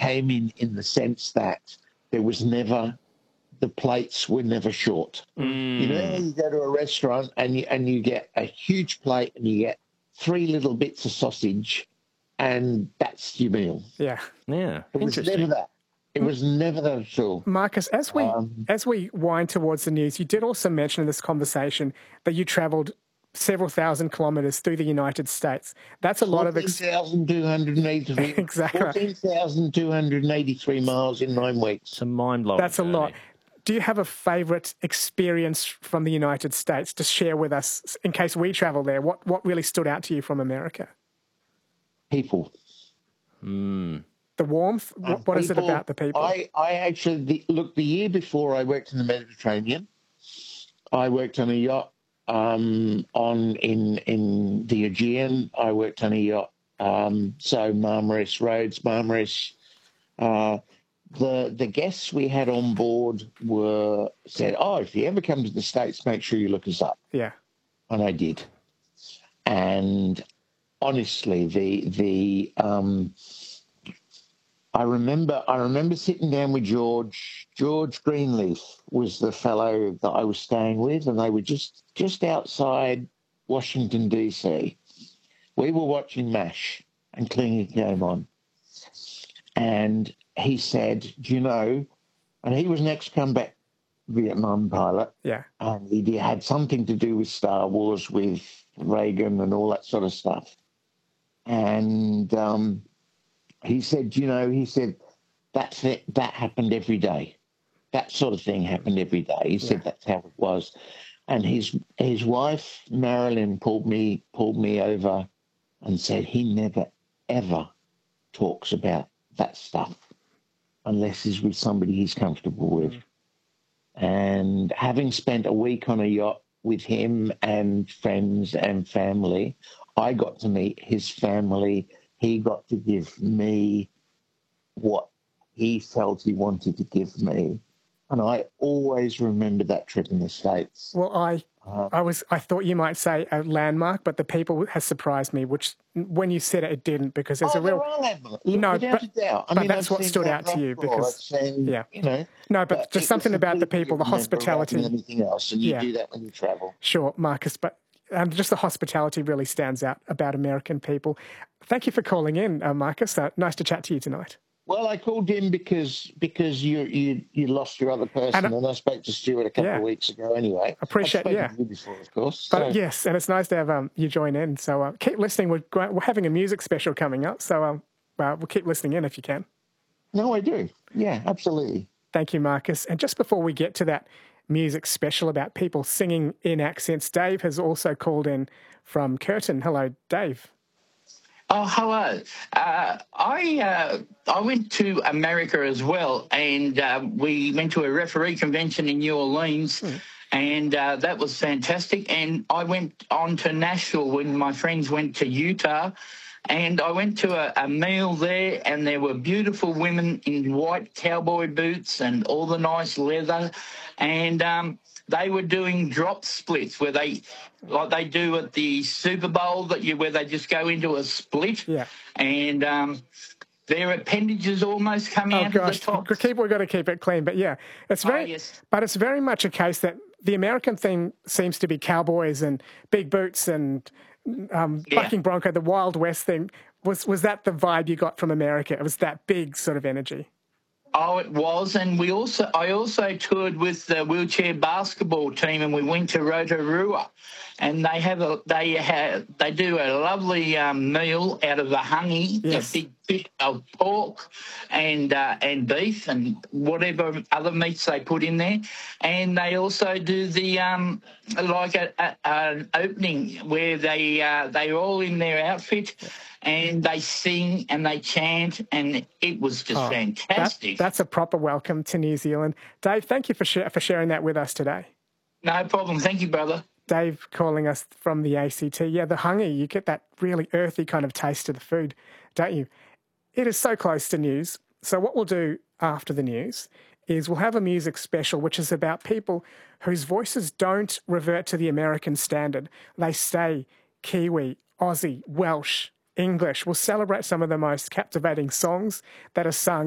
came in the sense that there was never, the plates were never short. You know, you go to a restaurant and you get a huge plate and you get 3 little bits of sausage, and that's your meal. Yeah. It was never that. It was never that at all. Marcus, as we wind towards the news, you did also mention in this conversation that you travelled several thousand kilometres through the United States. That's a lot of 14,283 exactly. 14,283 miles in 9 weeks. It's a mind-blowing That's a journey. lot. Do you have a favourite experience from the United States to share with us in case we travel there? What really stood out to you from America? People. The warmth? What is it about the people? I actually, look, the year before I worked in the Mediterranean, I worked on a yacht in the Aegean. I worked on a yacht, so Marmaris, Rhodes, Marmaris. The guests we had on board said, "Oh, if you ever come to the States, make sure you look us up." Yeah, and I did. And honestly, I remember sitting down with George. George Greenleaf was the fellow that I was staying with, and they were just outside Washington, D.C. We were watching MASH, and Clinging came on. And he said, "Do you know," and he was an ex-combat Vietnam pilot. Yeah. And he had something to do with Star Wars, with Reagan and all that sort of stuff. And he said, that's it. That happened every day. That sort of thing happened every day. He said that's how it was. And his wife, Marilyn, pulled me over and said he never, ever talks about that stuff unless he's with somebody he's comfortable with. And having spent a week on a yacht with him and friends and family, I got to meet his family. He got to give me what he felt he wanted to give me. And I always remember that trip in the States. Well, I thought you might say a landmark, but the people has surprised me, which when you said it didn't, because there's a real... No, without a doubt. But that's what stood out to you because... No, but just something about the people, the hospitality. Than anything else, and you do that when you travel. Sure, Marcus, but just the hospitality really stands out about American people. Thank you for calling in, Marcus. Nice to chat to you tonight. Well, I called in because you lost your other person, and I spoke to Stuart a couple of weeks ago anniej. Appreciate, I've spoken to you before, of course. But yes, and it's nice to have you join in. So keep listening. We're having a music special coming up, so we'll keep listening in if you can. No, I do. Yeah, absolutely. Thank you, Marcus. And just before we get to that music special about people singing in accents, Dave has also called in from Curtin. Hello, Dave. Oh, hello. I went to America as well, and we went to a referee convention in New Orleans, and that was fantastic. And I went on to Nashville when my friends went to Utah, and I went to a meal there, and there were beautiful women in white cowboy boots and all the nice leather, and they were doing drop splits where like they do at the Super Bowl where they just go into a split. Yeah. And their appendages almost come out of the top. We've got to keep it clean, but yeah, but it's very much a case that the American thing seems to be cowboys and big boots and bucking bronco, the Wild West thing. Was that the vibe you got from America? It was that big sort of energy. Oh, it was, and I also toured with the wheelchair basketball team, and we went to Rotorua, and they do a lovely meal out of the honey, a big bit of pork and beef and whatever other meats they put in there, and they also do the like an opening where they're all in their outfit. And they sing and they chant, and it was just fantastic. That's a proper welcome to New Zealand. Dave, thank you for sharing that with us today. No problem. Thank you, brother. Dave calling us from the ACT. Yeah, the honey, you get that really earthy kind of taste to the food, don't you? It is so close to news. So what we'll do after the news is we'll have a music special, which is about people whose voices don't revert to the American standard. They stay Kiwi, Aussie, Welsh, English. We'll celebrate some of the most captivating songs that are sung